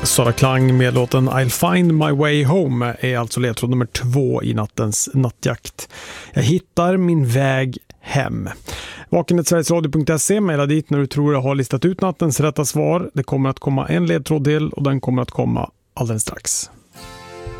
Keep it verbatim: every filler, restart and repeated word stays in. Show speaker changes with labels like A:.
A: Sara Klang med låten I'll find my way home är alltså ledtråd nummer två i nattens nattjakt. Jag hittar min väg hem. Vaken sveriges radio punkt se, mejla dit när du tror jag har listat ut nattens rätta svar. Det kommer att komma en ledtråd till och den kommer att komma alldeles strax.